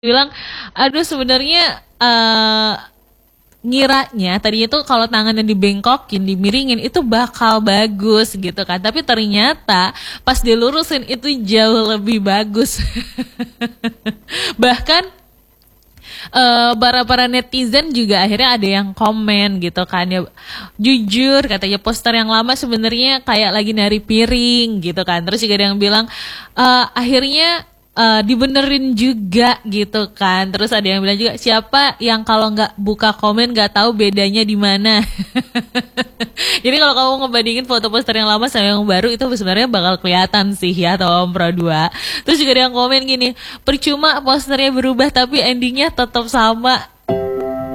bilang, aduh sebenarnya ngiranya tadinya tuh kalau tangannya dibengkokin, dimiringin itu bakal bagus gitu kan. Tapi ternyata pas dilurusin itu jauh lebih bagus. Bahkan para netizen juga akhirnya ada yang komen gitu kan ya, jujur katanya poster yang lama sebenarnya kayak lagi nari piring gitu kan. Terus juga ada yang bilang akhirnya dibenerin juga gitu kan. Terus ada yang bilang juga, siapa yang kalau nggak buka komen nggak tahu bedanya di mana. Jadi kalau kamu ngebandingin foto poster yang lama sama yang baru itu sebenarnya bakal kelihatan sih ya Tom Pro 2. Terus juga ada yang komen gini, percuma posternya berubah tapi endingnya tetap sama.